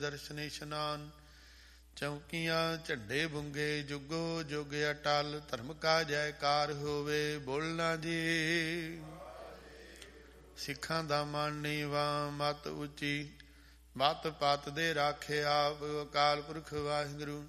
ਦਰਸ਼ਨ ਇਸ਼ਨਾਨ। ਚੌਕੀਆਂ ਝੰਡੇ ਬੁੰਗੇ ਜੁਗੋ ਜੁਗ ਅਟਲ, ਧਰਮ ਕਾ ਜੈਕਾਰ ਹੋਵੇ ਬੋਲਣਾ ਜੀ। ਸਿੱਖਾਂ ਦਾ ਮਨ ਨੀਵਾ ਮਤ ਉੱਚੀ, ਮਤ ਪਤ ਦੇ ਰਾਖੇ ਆਪ ਅਕਾਲ ਪੁਰਖ ਵਾਹਿਗੁਰੂ।